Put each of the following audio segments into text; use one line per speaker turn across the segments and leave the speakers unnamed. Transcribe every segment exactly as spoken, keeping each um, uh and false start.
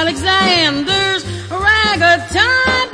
Alexander's Ragtime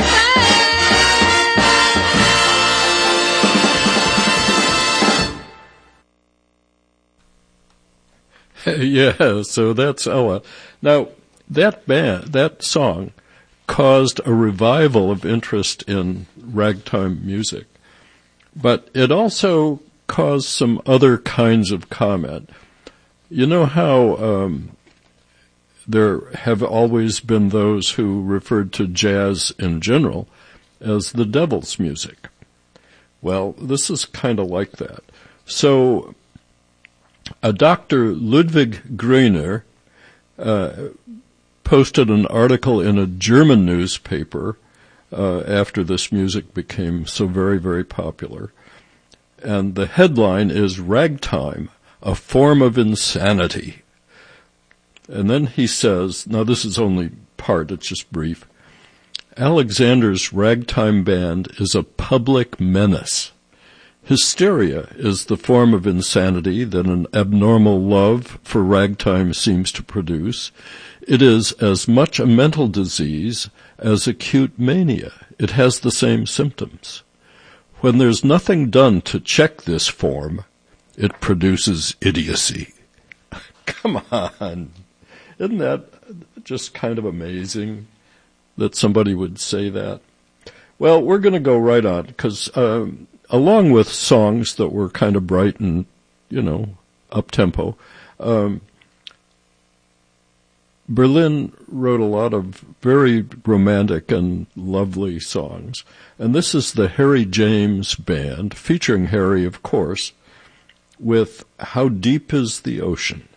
Band. Yeah, so that's Ella. Now, that band, that song caused a revival of interest in ragtime music, but it also caused some other kinds of comment. You know how um, there have always been those who referred to jazz in general as the devil's music. Well, this is kind of like that. So a Doctor Ludwig Grüner uh, posted an article in a German newspaper uh, after this music became so very, very popular. And the headline is Ragtime, a Form of Insanity. And then he says, now this is only part, it's just brief, Alexander's Ragtime Band is a public menace. Hysteria is the form of insanity that an abnormal love for ragtime seems to produce. It is as much a mental disease as acute mania. It has the same symptoms. When there's nothing done to check this form, it produces idiocy. Come on. Isn't that just kind of amazing that somebody would say that? Well, we're going to go right on, because um, along with songs that were kind of bright and, you know, up-tempo, um, Berlin wrote a lot of very romantic and lovely songs. And this is the Harry James Band, featuring Harry, of course, with How Deep Is the Ocean?